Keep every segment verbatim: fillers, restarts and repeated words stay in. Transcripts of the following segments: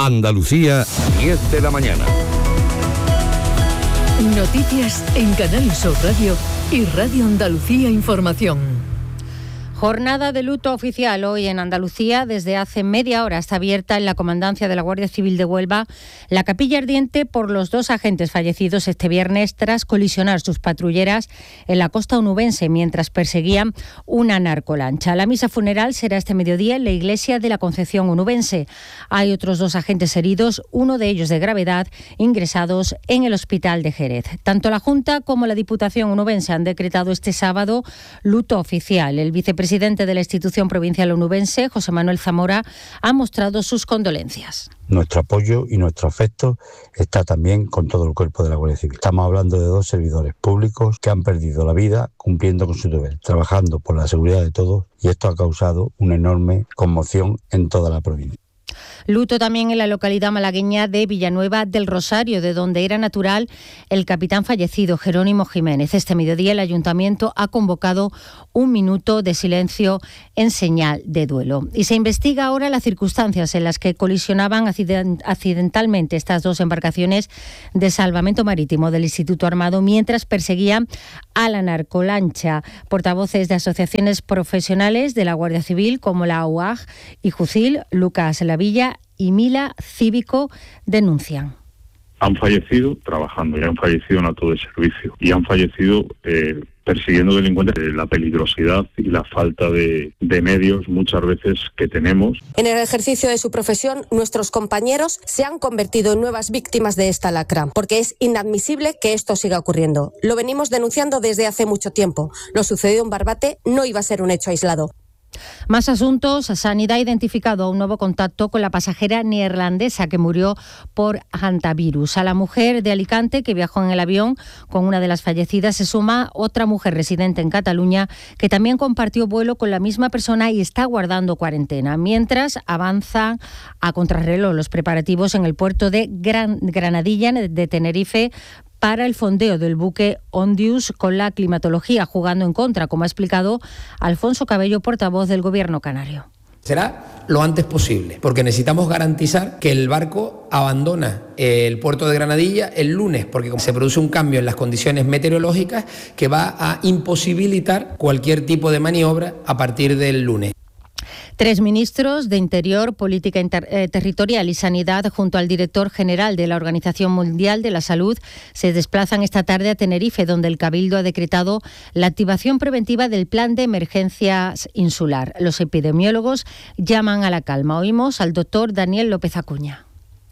Andalucía, diez de la mañana. Noticias en Canal Sur Radio y Radio Andalucía Información. Jornada de luto oficial hoy en Andalucía. Desde hace media hora está abierta en la Comandancia de la Guardia Civil de Huelva la capilla ardiente por los dos agentes fallecidos este viernes tras colisionar sus patrulleras en la costa onubense mientras perseguían una narcolancha. La misa funeral será este mediodía en la iglesia de la Concepción onubense. Hay otros dos agentes heridos, uno de ellos de gravedad, ingresados en el hospital de Jerez. Tanto la Junta como la Diputación onubense han decretado este sábado luto oficial. El vicepresidente El presidente de la institución provincial onubense, José Manuel Zamora, ha mostrado sus condolencias. Nuestro apoyo y nuestro afecto está también con todo el cuerpo de la Guardia Civil. Estamos hablando de dos servidores públicos que han perdido la vida cumpliendo con su deber, trabajando por la seguridad de todos, y esto ha causado una enorme conmoción en toda la provincia. Luto también en la localidad malagueña de Villanueva del Rosario, de donde era natural el capitán fallecido, Jerónimo Jiménez. Este mediodía el Ayuntamiento ha convocado un minuto de silencio en señal de duelo. Y se investiga ahora las circunstancias en las que colisionaban accidentalmente estas dos embarcaciones de salvamento marítimo del Instituto Armado mientras perseguían a la narcolancha. Portavoces de asociaciones profesionales de la Guardia Civil como la U A G y Jucil, Lucas Lavilla y Mila Cívico, denuncian. Han fallecido trabajando y han fallecido en acto de servicio y han fallecido eh, persiguiendo delincuentes. La peligrosidad y la falta de, de medios muchas veces que tenemos. En el ejercicio de su profesión, nuestros compañeros se han convertido en nuevas víctimas de esta lacra, porque es inadmisible que esto siga ocurriendo. Lo venimos denunciando desde hace mucho tiempo. Lo sucedido en Barbate no iba a ser un hecho aislado. Más asuntos. Sanidad ha identificado un nuevo contacto con la pasajera neerlandesa que murió por hantavirus. A la mujer de Alicante que viajó en el avión con una de las fallecidas se suma otra mujer residente en Cataluña que también compartió vuelo con la misma persona y está guardando cuarentena. Mientras avanzan a contrarreloj los preparativos en el puerto de Gran- Granadilla de Tenerife para el fondeo del buque Ondius, con la climatología jugando en contra, como ha explicado Alfonso Cabello, portavoz del Gobierno canario. Será lo antes posible, porque necesitamos garantizar que el barco abandona el puerto de Granadilla el lunes, porque se produce un cambio en las condiciones meteorológicas que va a imposibilitar cualquier tipo de maniobra a partir del lunes. Tres ministros de Interior, Política Inter- eh, Territorial y Sanidad, junto al director general de la Organización Mundial de la Salud, se desplazan esta tarde a Tenerife, donde el Cabildo ha decretado la activación preventiva del Plan de Emergencias Insular. Los epidemiólogos llaman a la calma. Oímos al doctor Daniel López Acuña.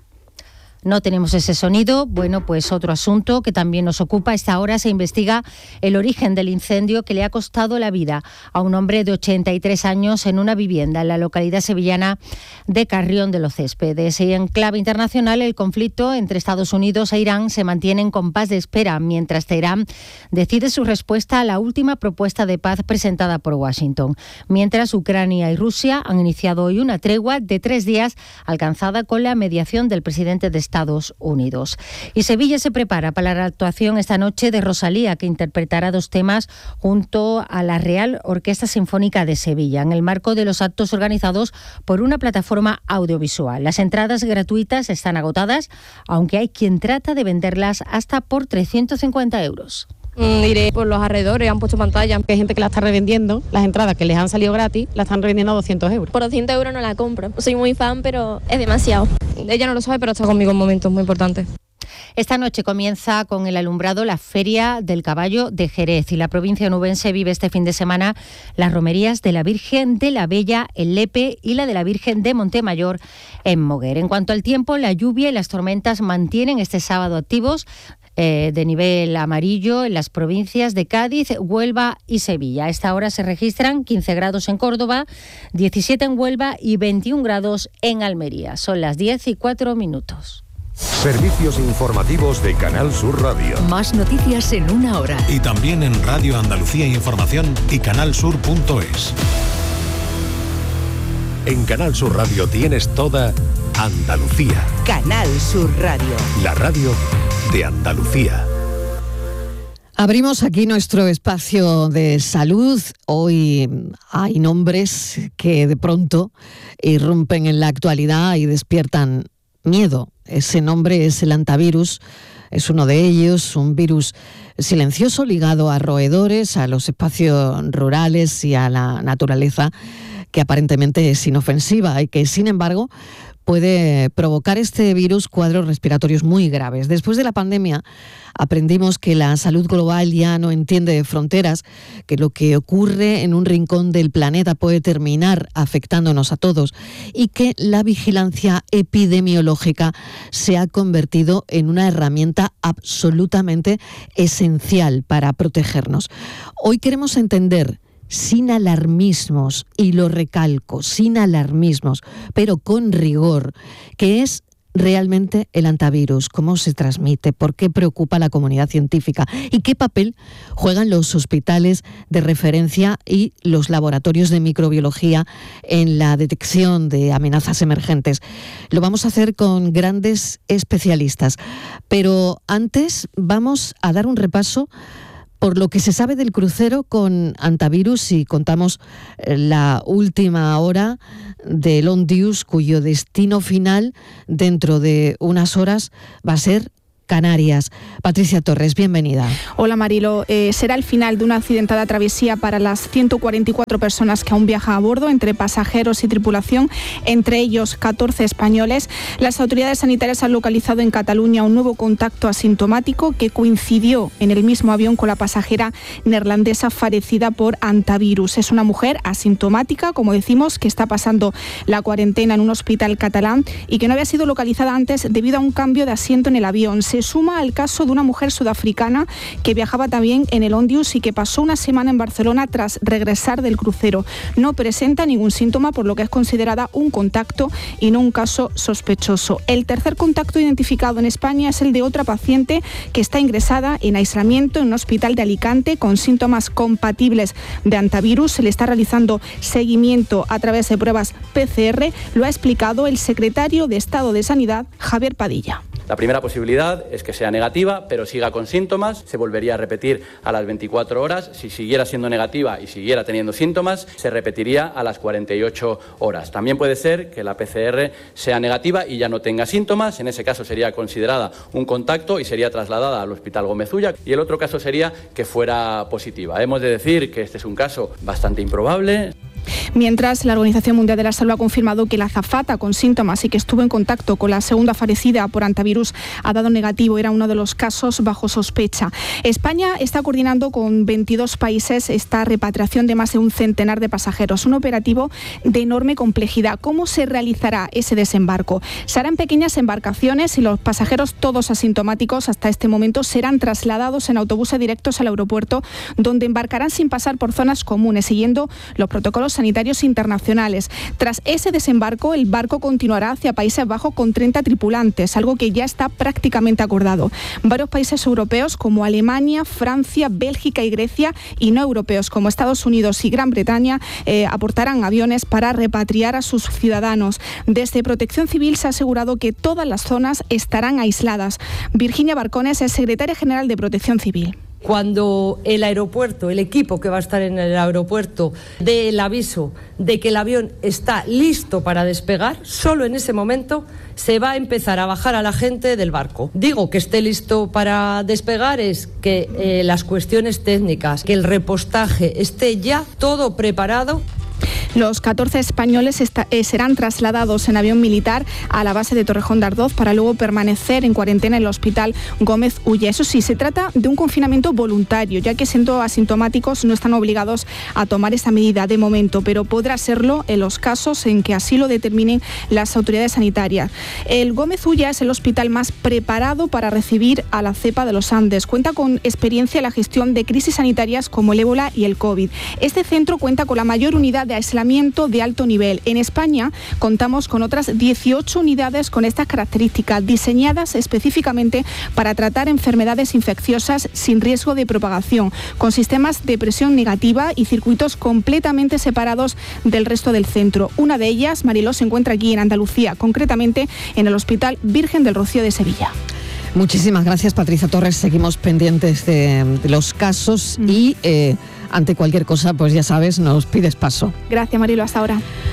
No tenemos ese sonido. Bueno, pues otro asunto que también nos ocupa. A esta hora se investiga el origen del incendio que le ha costado la vida a un hombre de ochenta y tres años en una vivienda en la localidad sevillana de Carrión de los Céspedes. Y en clave internacional, el conflicto entre Estados Unidos e Irán se mantiene en compás de espera, mientras Teherán decide su respuesta a la última propuesta de paz presentada por Washington. Mientras, Ucrania y Rusia han iniciado hoy una tregua de tres días alcanzada con la mediación del presidente de Estados Unidos. Y Sevilla se prepara para la actuación esta noche de Rosalía, que interpretará dos temas junto a la Real Orquesta Sinfónica de Sevilla, en el marco de los actos organizados por una plataforma audiovisual. Las entradas gratuitas están agotadas, aunque hay quien trata de venderlas hasta por trescientos cincuenta euros. Iré por los alrededores, han puesto pantalla, que hay gente que la está revendiendo, las entradas que les han salido gratis, la están revendiendo a doscientos euros. Por doscientos euros no la compro, soy muy fan, pero es demasiado. Ella no lo sabe, pero está conmigo en momentos muy importantes. Esta noche comienza con el alumbrado la Feria del Caballo de Jerez y la provincia onubense vive este fin de semana las romerías de la Virgen de la Bella en Lepe y la de la Virgen de Montemayor en Moguer. En cuanto al tiempo, la lluvia y las tormentas mantienen este sábado activos eh, de nivel amarillo en las provincias de Cádiz, Huelva y Sevilla. A esta hora se registran quince grados en Córdoba, diecisiete en Huelva y veintiún grados en Almería. Son las diez y cuatro minutos. Servicios informativos de Canal Sur Radio. Más noticias en una hora. Y también en Radio Andalucía Información y canal sur punto es. En Canal Sur Radio tienes toda Andalucía. Canal Sur Radio. La radio de Andalucía. Abrimos aquí nuestro espacio de salud. Hoy hay nombres que de pronto irrumpen en la actualidad y despiertan miedo. Ese nombre es el hantavirus, es uno de ellos, un virus silencioso ligado a roedores, a los espacios rurales y a la naturaleza, que aparentemente es inofensiva y que, sin embargo, puede provocar este virus cuadros respiratorios muy graves. Después de la pandemia aprendimos que la salud global ya no entiende de fronteras, que lo que ocurre en un rincón del planeta puede terminar afectándonos a todos y que la vigilancia epidemiológica se ha convertido en una herramienta absolutamente esencial para protegernos. Hoy queremos entender, sin alarmismos, y lo recalco, sin alarmismos, pero con rigor, qué es realmente el hantavirus, cómo se transmite, por qué preocupa a la comunidad científica y qué papel juegan los hospitales de referencia y los laboratorios de microbiología en la detección de amenazas emergentes. Lo vamos a hacer con grandes especialistas, pero antes vamos a dar un repaso por lo que se sabe del crucero con hantavirus y contamos la última hora del Ondius, cuyo destino final dentro de unas horas va a ser Canarias. Patricia Torres, bienvenida. Hola Marilo, eh, será el final de una accidentada travesía para las ciento cuarenta y cuatro personas que aún viajan a bordo, entre pasajeros y tripulación, entre ellos catorce españoles. Las autoridades sanitarias han localizado en Cataluña un nuevo contacto asintomático que coincidió en el mismo avión con la pasajera neerlandesa fallecida por hantavirus. Es una mujer asintomática, como decimos, que está pasando la cuarentena en un hospital catalán y que no había sido localizada antes debido a un cambio de asiento en el avión. Se suma al caso de una mujer sudafricana que viajaba también en el Ondius y que pasó una semana en Barcelona tras regresar del crucero. No presenta ningún síntoma, por lo que es considerada un contacto y no un caso sospechoso. El tercer contacto identificado en España es el de otra paciente que está ingresada en aislamiento en un hospital de Alicante con síntomas compatibles de hantavirus. Se le está realizando seguimiento a través de pruebas P C R. Lo ha explicado el secretario de Estado de Sanidad, Javier Padilla. La primera posibilidad es que sea negativa, pero siga con síntomas. Se volvería a repetir a las veinticuatro horas. Si siguiera siendo negativa y siguiera teniendo síntomas, se repetiría a las cuarenta y ocho horas. También puede ser que la P C R sea negativa y ya no tenga síntomas. En ese caso sería considerada un contacto y sería trasladada al Hospital Gómez Ulla. Y el otro caso sería que fuera positiva. Hemos de decir que este es un caso bastante improbable. Mientras, la Organización Mundial de la Salud ha confirmado que la azafata con síntomas y que estuvo en contacto con la segunda fallecida por hantavirus ha dado negativo. Era uno de los casos bajo sospecha. España está coordinando con veintidós países esta repatriación de más de un centenar de pasajeros. Un operativo de enorme complejidad. ¿Cómo se realizará ese desembarco? Se harán pequeñas embarcaciones y los pasajeros, todos asintomáticos hasta este momento, serán trasladados en autobuses directos al aeropuerto, donde embarcarán sin pasar por zonas comunes, siguiendo los protocolos sanitarios internacionales. Tras ese desembarco, el barco continuará hacia Países Bajos con treinta tripulantes, algo que ya está prácticamente acordado. Varios países europeos como Alemania, Francia, Bélgica y Grecia, y no europeos como Estados Unidos y Gran Bretaña, eh, aportarán aviones para repatriar a sus ciudadanos. Desde Protección Civil se ha asegurado que todas las zonas estarán aisladas. Virginia Barcones es secretaria general de Protección Civil. Cuando el aeropuerto, el equipo que va a estar en el aeropuerto, dé el aviso de que el avión está listo para despegar, solo en ese momento se va a empezar a bajar a la gente del barco. Digo que esté listo para despegar es que eh, las cuestiones técnicas, que el repostaje esté ya todo preparado. Los catorce españoles está, eh, serán trasladados en avión militar a la base de Torrejón de Ardoz para luego permanecer en cuarentena en el Hospital Gómez Ulla. Eso sí, se trata de un confinamiento voluntario, ya que siendo asintomáticos no están obligados a tomar esa medida de momento, pero podrá serlo en los casos en que así lo determinen las autoridades sanitarias. El Gómez Ulla es el hospital más preparado para recibir a la cepa de los Andes. Cuenta con experiencia en la gestión de crisis sanitarias como el ébola y el COVID. Este centro cuenta con la mayor unidad de aislamiento de alto nivel. En España contamos con otras dieciocho unidades con estas características, diseñadas específicamente para tratar enfermedades infecciosas sin riesgo de propagación, con sistemas de presión negativa y circuitos completamente separados del resto del centro. Una de ellas, Mariló, se encuentra aquí en Andalucía, concretamente en el Hospital Virgen del Rocío de Sevilla. Muchísimas gracias, Patricia Torres. Seguimos pendientes de, de los casos mm. y eh, ante cualquier cosa, pues ya sabes, nos pides paso. Gracias, Marilo, hasta ahora.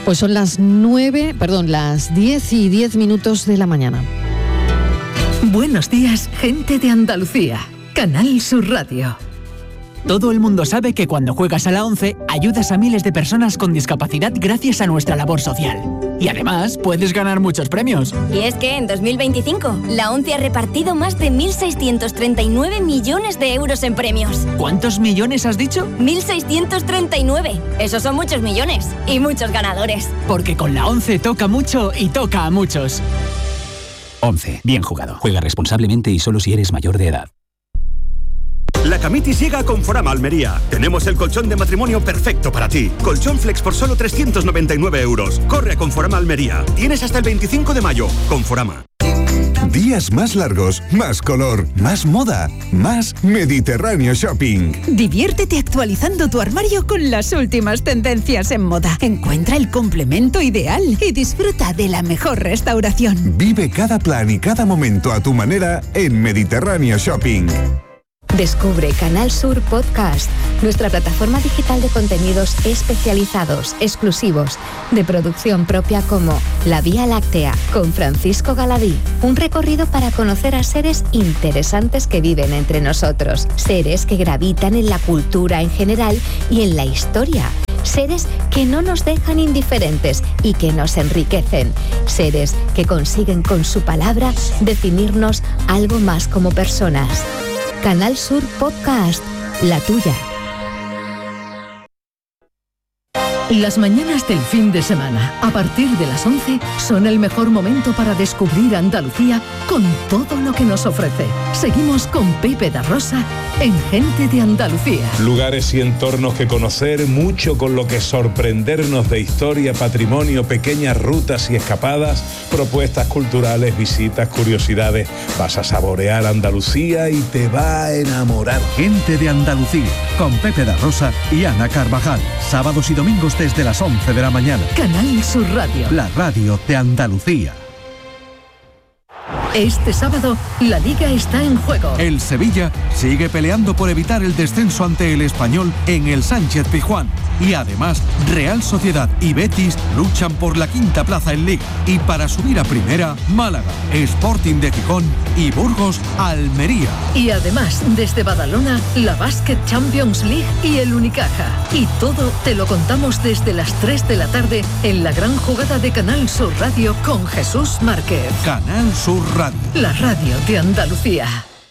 Pues son las nueve, perdón, las diez y diez minutos de la mañana. Buenos días, gente de Andalucía. Canal Sur Radio. Todo el mundo sabe que cuando juegas a la ONCE ayudas a miles de personas con discapacidad gracias a nuestra labor social. Y además puedes ganar muchos premios. Y es que en dos mil veinticinco la ONCE ha repartido más de mil seiscientos treinta y nueve millones de euros en premios. ¿Cuántos millones has dicho? mil seiscientos treinta y nueve. Esos son muchos millones y muchos ganadores. Porque con la ONCE toca mucho y toca a muchos. ONCE. Bien jugado. Juega responsablemente y solo si eres mayor de edad. La Camitis llega a Conforama Almería. Tenemos el colchón de matrimonio perfecto para ti. Colchón Flex por solo trescientos noventa y nueve euros. Corre a Conforama Almería. Tienes hasta el veinticinco de mayo. Conforama. Días más largos, más color, más moda, más Mediterráneo Shopping. Diviértete actualizando tu armario con las últimas tendencias en moda. Encuentra el complemento ideal y disfruta de la mejor restauración. Vive cada plan y cada momento a tu manera en Mediterráneo Shopping. Descubre Canal Sur Podcast, nuestra plataforma digital de contenidos especializados, exclusivos, de producción propia como La Vía Láctea, con Francisco Galadí. Un recorrido para conocer a seres interesantes que viven entre nosotros, seres que gravitan en la cultura en general y en la historia. Seres que no nos dejan indiferentes y que nos enriquecen. Seres que consiguen con su palabra definirnos algo más como personas. Canal Sur Podcast, la tuya. Las mañanas del fin de semana, a partir de las once, son el mejor momento para descubrir Andalucía con todo lo que nos ofrece. Seguimos con Pepe da Rosa en Gente de Andalucía. Lugares y entornos que conocer, mucho con lo que sorprendernos de historia, patrimonio, pequeñas rutas y escapadas, propuestas culturales, visitas, curiosidades. Vas a saborear Andalucía y te va a enamorar. Gente de Andalucía, con Pepe da Rosa y Ana Carvajal. Sábados y domingos desde las once de la mañana. Canal Sur Radio. La radio de Andalucía. Este sábado, la Liga está en juego. El Sevilla sigue peleando por evitar el descenso ante el Español en el Sánchez Pizjuán. Y además, Real Sociedad y Betis luchan por la quinta plaza en Liga. Y para subir a primera, Málaga, Sporting de Gijón y Burgos, Almería. Y además, desde Badalona, la Basket Champions League y el Unicaja. Y todo te lo contamos desde las tres de la tarde en la gran jugada de Canal Sur Radio con Jesús Márquez. Canal Sur Radio. La radio de Andalucía.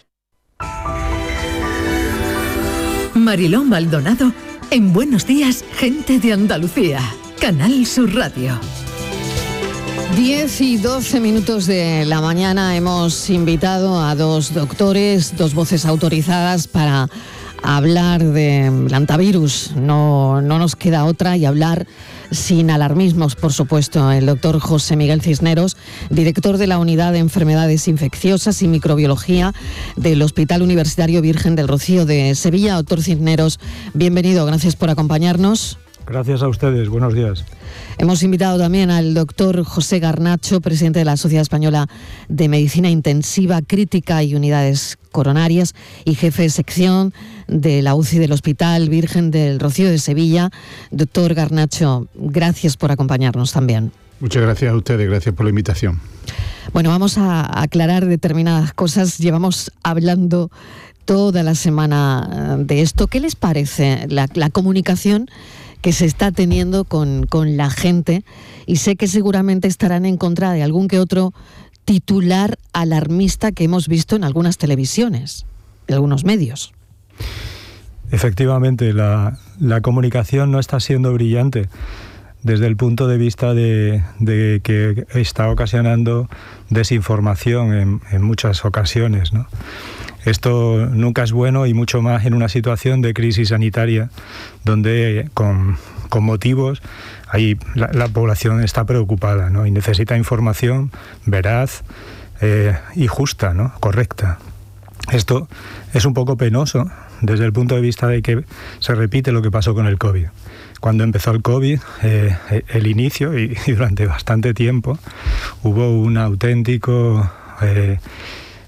Mariló Maldonado en Buenos Días, Gente de Andalucía. Canal Sur Radio. diez y doce minutos de la mañana hemos invitado a dos doctores, dos voces autorizadas para hablar de hantavirus. No, no nos queda otra y hablar sin alarmismos, por supuesto. El doctor José Miguel Cisneros, director de la Unidad de Enfermedades Infecciosas y Microbiología del Hospital Universitario Virgen del Rocío de Sevilla. Doctor Cisneros, bienvenido, gracias por acompañarnos. Gracias a ustedes, buenos días. Hemos invitado también al doctor José Garnacho, presidente de la Sociedad Española de Medicina Intensiva, Crítica y Unidades Coronarias y jefe de sección de la U C I del Hospital Virgen del Rocío de Sevilla. Doctor Garnacho, gracias por acompañarnos también. Muchas gracias a ustedes, gracias por la invitación. Bueno, vamos a aclarar determinadas cosas. Llevamos hablando toda la semana de esto. ¿Qué les parece la, la comunicación que se está teniendo con, con la gente? Y sé que seguramente estarán en contra de algún que otro titular alarmista que hemos visto en algunas televisiones, en algunos medios. Efectivamente, la, la comunicación no está siendo brillante desde el punto de vista de, de que está ocasionando desinformación en, en muchas ocasiones, ¿no? Esto nunca es bueno, y mucho más en una situación de crisis sanitaria donde con, con motivos ahí la, la población está preocupada, ¿no? Y necesita información veraz eh, y justa, ¿no? Correcta. Esto es un poco penoso desde el punto de vista de que se repite lo que pasó con el COVID. Cuando empezó el COVID, eh, el inicio y, y durante bastante tiempo hubo un auténtico... Eh,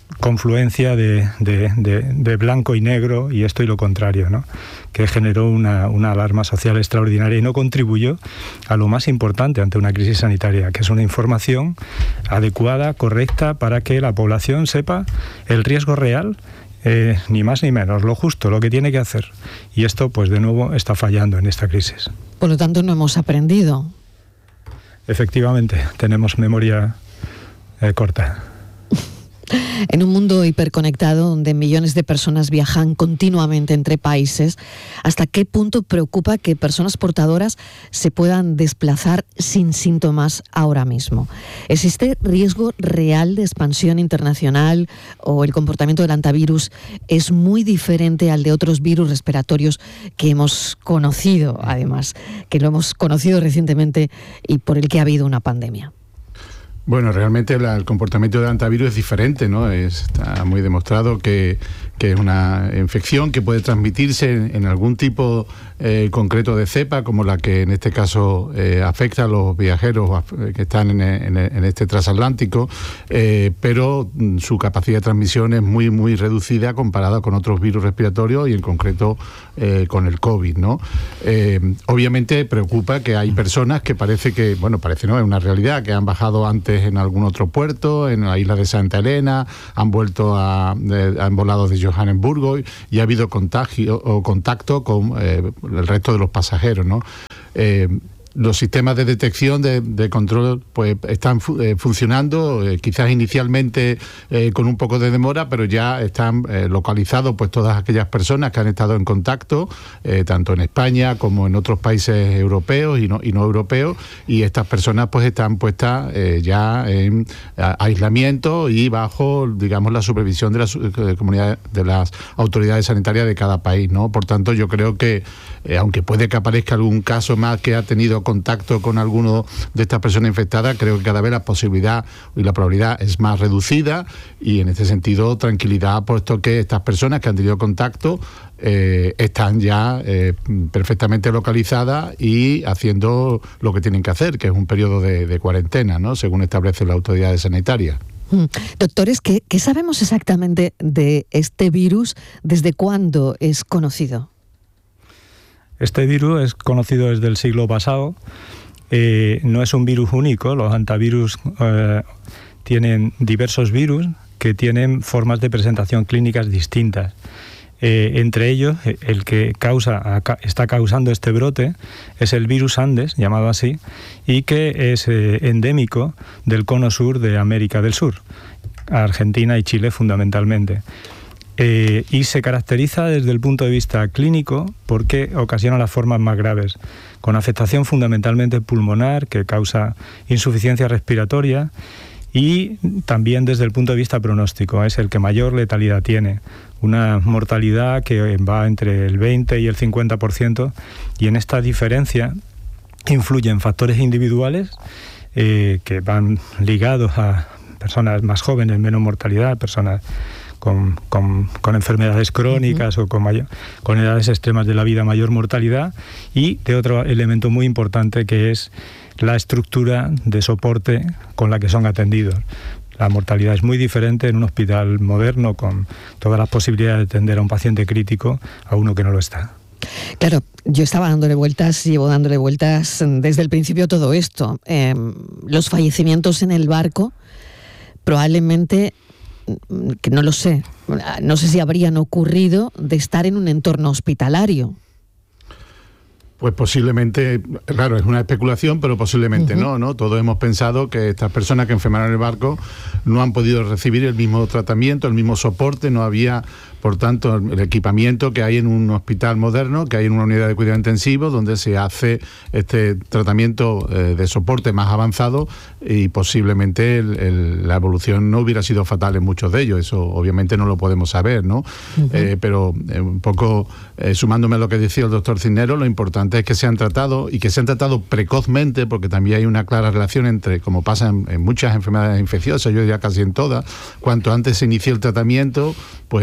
confluencia de, de, de, de blanco y negro y esto y lo contrario, ¿no? Que generó una, una alarma social extraordinaria y no contribuyó a lo más importante ante una crisis sanitaria, que es una información adecuada, correcta, para que la población sepa el riesgo real, eh, ni más ni menos, lo justo, lo que tiene que hacer. Y esto, pues de nuevo, está fallando en esta crisis. Por lo tanto, no hemos aprendido. Efectivamente, tenemos memoria eh, corta. En un mundo hiperconectado donde millones de personas viajan continuamente entre países, ¿hasta qué punto preocupa que personas portadoras se puedan desplazar sin síntomas ahora mismo? ¿Existe riesgo real de expansión internacional o el comportamiento del antivirus es muy diferente al de otros virus respiratorios que hemos conocido, además, que lo hemos conocido recientemente y por el que ha habido una pandemia? Bueno, realmente la, el comportamiento del antivirus es diferente, ¿no? Es, está muy demostrado que, que es una infección que puede transmitirse en, en algún tipo eh, concreto de cepa, como la que en este caso eh, afecta a los viajeros que están en, en, en este transatlántico, eh, pero su capacidad de transmisión es muy, muy reducida comparada con otros virus respiratorios y en concreto eh, con el COVID, ¿no? Eh, obviamente preocupa que hay personas que parece que, bueno, parece no, es una realidad, que han bajado antes en algún otro puerto, en la isla de Santa Elena, han vuelto a, de, han volado de Johannesburgo y ha habido contagio o contacto con eh, el resto de los pasajeros, ¿no? Eh, Los sistemas de detección, de, de control, pues están fu- eh, funcionando, eh, quizás inicialmente eh, con un poco de demora, pero ya están eh, localizados pues todas aquellas personas que han estado en contacto, eh, tanto en España como en otros países europeos y no, y no europeos, y estas personas pues están puestas eh, ya en a, aislamiento y bajo, digamos, la supervisión de las de comunidades, de las autoridades sanitarias de cada país, ¿no? Por tanto, yo creo que eh, aunque puede que aparezca algún caso más que ha tenido contacto con alguno de estas personas infectadas, creo que cada vez la posibilidad y la probabilidad es más reducida y en este sentido tranquilidad, puesto que estas personas que han tenido contacto eh, están ya eh, perfectamente localizadas y haciendo lo que tienen que hacer, que es un periodo de, de cuarentena, ¿no? Según establecen las autoridades sanitarias. Doctores, ¿qué, ¿qué sabemos exactamente de este virus? ¿Desde cuándo es conocido? Este virus es conocido desde el siglo pasado, eh, no es un virus único, los antivirus eh, tienen diversos virus que tienen formas de presentación clínicas distintas. Eh, entre ellos, el que causa, está causando este brote es el virus Andes, llamado así, y que es eh, endémico del cono sur de América del Sur, Argentina y Chile fundamentalmente. Eh, y se caracteriza desde el punto de vista clínico porque ocasiona las formas más graves, con afectación fundamentalmente pulmonar que causa insuficiencia respiratoria, y también desde el punto de vista pronóstico es el que mayor letalidad tiene, una mortalidad que va entre el veinte y el cincuenta por ciento, y en esta diferencia influyen factores individuales eh, que van ligados a personas más jóvenes, menos mortalidad, personas Con, con, con enfermedades crónicas uh-huh. o con, mayor, con edades extremas de la vida, mayor mortalidad, y de otro elemento muy importante que es la estructura de soporte con la que son atendidos. La mortalidad es muy diferente en un hospital moderno con todas las posibilidades de atender a un paciente crítico a uno que no lo está. Claro, yo estaba dándole vueltas, llevo dándole vueltas desde el principio todo esto. Eh, los fallecimientos en el barco probablemente, que no lo sé, no sé si habrían ocurrido de estar en un entorno hospitalario. Pues posiblemente, claro, es una especulación, pero posiblemente uh-huh. no, ¿no? Todos hemos pensado que estas personas que enfermaron en el barco no han podido recibir el mismo tratamiento, el mismo soporte, no había, por tanto, el equipamiento que hay en un hospital moderno, que hay en una unidad de cuidado intensivo, donde se hace este tratamiento eh, de soporte más avanzado, y posiblemente el, el, la evolución no hubiera sido fatal en muchos de ellos. Eso obviamente no lo podemos saber, ¿no? Uh-huh. Eh, pero eh, un poco eh, sumándome a lo que decía el doctor Cisneros, lo importante es que se han tratado y que se han tratado precozmente, porque también hay una clara relación entre, como pasa en, en muchas enfermedades infecciosas, yo diría casi en todas, cuanto antes se inicie el tratamiento, pues eh,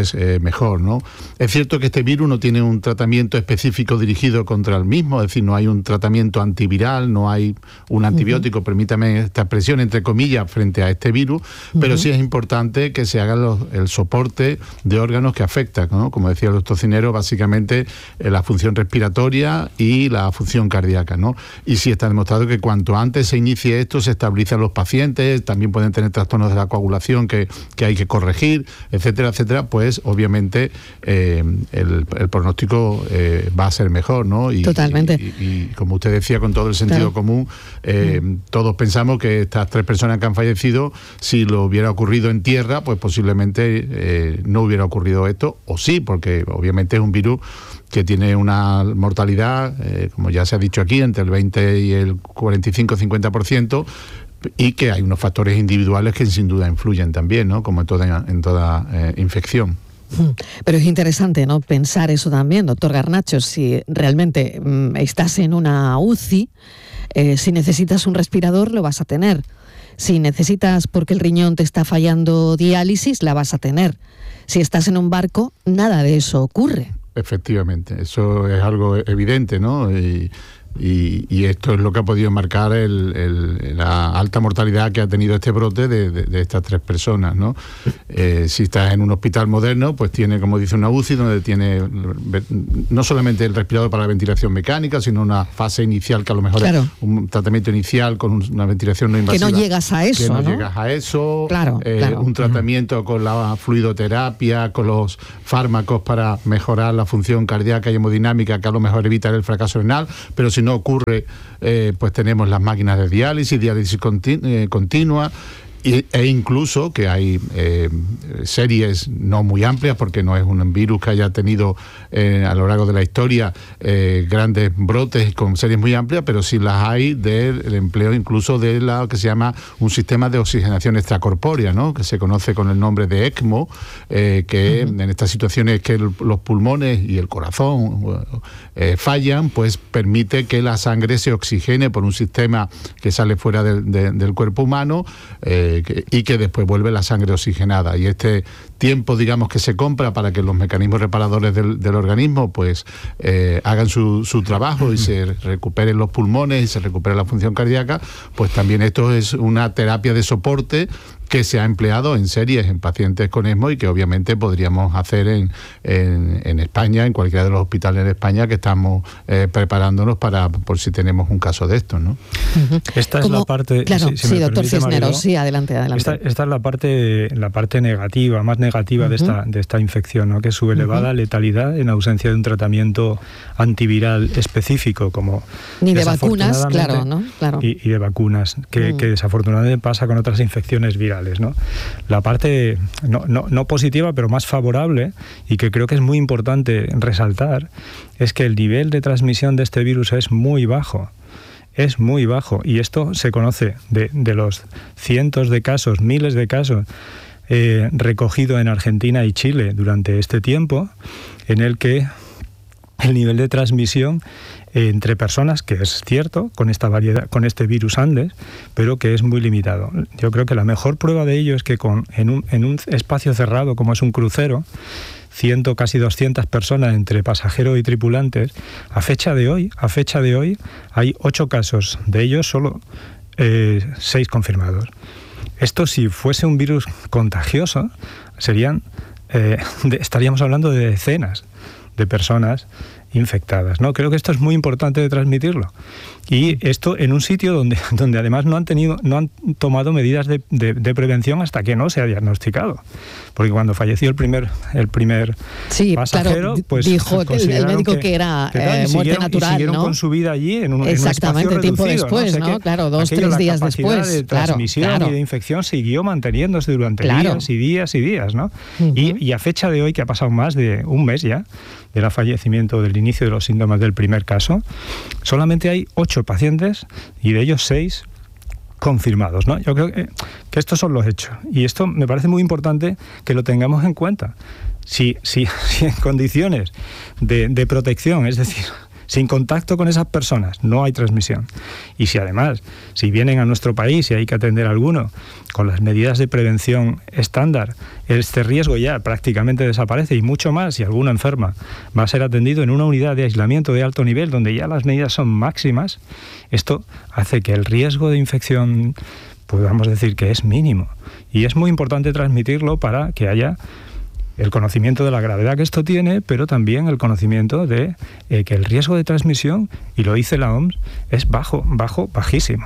mejor, ¿no? Es cierto que este virus no tiene un tratamiento específico dirigido contra el mismo, es decir, no hay un tratamiento antiviral, no hay un antibiótico, uh-huh. permítame esta expresión, entre comillas, frente a este virus, uh-huh. pero sí es importante que se haga los, el soporte de órganos que afectan, ¿no? Como decía el doctor Cinero, básicamente eh, la función respiratoria y la función cardíaca, ¿no? Y sí está demostrado que cuanto antes se inicie esto, se estabilizan los pacientes, también pueden tener trastornos de la coagulación que, que hay que corregir, etcétera, etcétera, pues obviamente eh, el, el pronóstico eh, va a ser mejor, ¿no? Y, Totalmente. Y, y, y como usted decía, con todo el sentido claro. común, eh, mm. todos pensamos que estas tres personas que han fallecido, si lo hubiera ocurrido en tierra, pues posiblemente eh, no hubiera ocurrido esto, o sí, porque obviamente es un virus que tiene una mortalidad, eh, como ya se ha dicho aquí, entre el veinte y el cuarenta y cinco a cincuenta por ciento, y que hay unos factores individuales que sin duda influyen también, ¿no? Como en toda, en toda eh, infección. Pero es interesante, ¿no?, pensar eso también, doctor Garnacho, si realmente mmm, estás en una U C I, eh, si necesitas un respirador lo vas a tener. Si necesitas, porque el riñón te está fallando, diálisis, la vas a tener. Si estás en un barco, nada de eso ocurre. Efectivamente, eso es algo evidente, ¿no? Y, y, y esto es lo que ha podido marcar el, el, la alta mortalidad que ha tenido este brote de, de, de estas tres personas, ¿no? Eh, si estás en un hospital moderno, pues tiene, como dice, una U C I donde tiene no solamente el respirador para la ventilación mecánica, sino una fase inicial que a lo mejor claro. es un tratamiento inicial con una ventilación no invasiva. Que no llegas a eso, Que no, ¿no? llegas a eso. Claro, eh, claro. Un tratamiento uh-huh. con la fluidoterapia, con los fármacos para mejorar la función cardíaca y hemodinámica, que a lo mejor evita el fracaso renal, pero si no ocurre, eh, pues tenemos las máquinas de diálisis, diálisis continu- eh, continua, y, e incluso que hay eh, series no muy amplias, porque no es un virus que haya tenido eh, a lo largo de la historia eh, grandes brotes con series muy amplias, pero sí las hay del empleo incluso de lo que se llama un sistema de oxigenación extracorpórea, ¿no?, que se conoce con el nombre de ECMO, eh, que uh-huh. en estas situaciones que el, los pulmones y el corazón eh, fallan, pues permite que la sangre se oxigene por un sistema que sale fuera del, de, del cuerpo humano, eh, Que, y que después vuelve la sangre oxigenada. Y este tiempo, digamos, que se compra para que los mecanismos reparadores del, del organismo pues eh, hagan su, su trabajo y se recuperen los pulmones y se recupere la función cardíaca, pues también esto es una terapia de soporte que se ha empleado en series en pacientes con ESMO y que obviamente podríamos hacer en, en, en España, en cualquiera de los hospitales de España, que estamos eh, preparándonos para por si tenemos un caso de esto, ¿no? Uh-huh. Esta es la parte... Claro, si, si sí, me doctor permite, Cisneros, Mariló, sí, adelante, adelante. Esta, esta es la parte, la parte negativa, más negativa uh-huh. de, esta, de esta infección, ¿no?, que es su elevada uh-huh. letalidad en ausencia de un tratamiento antiviral específico, como... Ni de vacunas, claro, ¿no? Claro. Y, y de vacunas, que, uh-huh. que desafortunadamente pasa con otras infecciones virales, ¿no? La parte no, no, no positiva, pero más favorable, y que creo que es muy importante resaltar, es que el nivel de transmisión de este virus es muy bajo. Es muy bajo. Y esto se conoce de, de los cientos de casos, miles de casos eh, recogidos en Argentina y Chile durante este tiempo, en el que el nivel de transmisión entre personas, que es cierto, con esta variedad, con este virus Andes, pero que es muy limitado. Yo creo que la mejor prueba de ello es que con, en, un, en un espacio cerrado, como es un crucero, ciento, casi doscientas personas entre pasajeros y tripulantes, a fecha de hoy, a fecha de hoy, hay ocho casos, de ellos solo eh, seis confirmados. Esto, si fuese un virus contagioso, serían, eh, de, estaríamos hablando de decenas de personas infectadas, ¿no? Creo que esto es muy importante de transmitirlo. Y esto en un sitio donde, donde además no han tenido, no han tomado medidas de, de, de prevención hasta que no se ha diagnosticado. Porque cuando falleció el primer, el primer sí, pasajero, claro, pues dijo el, el médico que, que era que tal, eh, muerte siguieron, natural, y siguieron ¿no? con su vida allí en un, exactamente, en un espacio tiempo reducido, después, ¿no? O sea, ¿no? Claro, dos, aquello, tres días después. de transmisión claro, y de infección siguió manteniéndose durante claro. días y días y días, ¿no? Uh-huh. y, y a fecha de hoy, que ha pasado más de un mes ya del fallecimiento, del inicio de los síntomas del primer caso, solamente hay ocho pacientes y de ellos seis confirmados, ¿no? Yo creo que, que estos son los hechos y esto me parece muy importante que lo tengamos en cuenta. Si, si, si en condiciones de, de protección, es decir, Sin contacto con esas personas no hay transmisión. Y si además, si vienen a nuestro país y hay que atender a alguno, con las medidas de prevención estándar, este riesgo ya prácticamente desaparece, y mucho más si alguno enferma va a ser atendido en una unidad de aislamiento de alto nivel donde ya las medidas son máximas. Esto hace que el riesgo de infección, podamos decir que es mínimo, y es muy importante transmitirlo para que haya el conocimiento de la gravedad que esto tiene, pero también el conocimiento de eh, que el riesgo de transmisión, y lo dice la O M S, es bajo, bajo, bajísimo.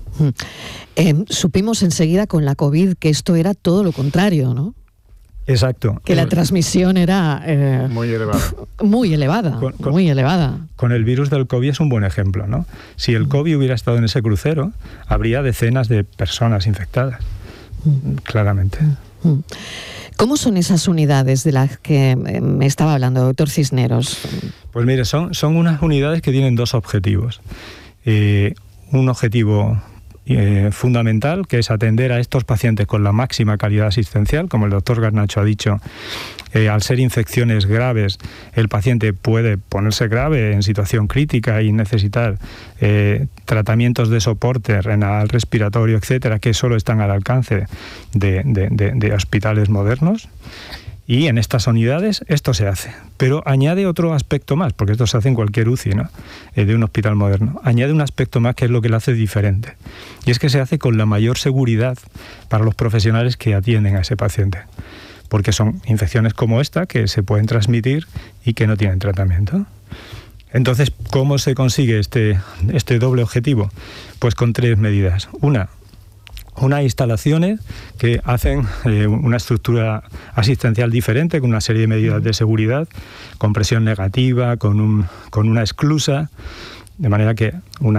Eh, supimos enseguida con la COVID que esto era todo lo contrario, ¿no? Exacto. Que la transmisión era eh, muy elevada. Muy elevada, con, con, muy elevada. Con el virus del COVID es un buen ejemplo, ¿no? Si el COVID hubiera estado en ese crucero, habría decenas de personas infectadas, mm. claramente. Mm. ¿Cómo son esas unidades de las que me estaba hablando, doctor Cisneros? Pues mire, son, son unas unidades que tienen dos objetivos. Eh, un objetivo Eh, fundamental, que es atender a estos pacientes con la máxima calidad asistencial, como el doctor Garnacho ha dicho. Eh, al ser infecciones graves, el paciente puede ponerse grave en situación crítica y necesitar eh, tratamientos de soporte renal, respiratorio, etcétera, que solo están al alcance de, de, de, de hospitales modernos. Y en estas unidades esto se hace, pero añade otro aspecto más, porque esto se hace en cualquier U C I, ¿no? eh, de un hospital moderno. Añade un aspecto más que es lo que lo hace diferente, y es que se hace con la mayor seguridad para los profesionales que atienden a ese paciente, porque son infecciones como esta que se pueden transmitir y que no tienen tratamiento. Entonces, ¿cómo se consigue este, este doble objetivo? Pues con tres medidas. Una, unas instalaciones que hacen eh, una estructura asistencial diferente, con una serie de medidas de seguridad, con presión negativa, con, un, con una esclusa, de manera que una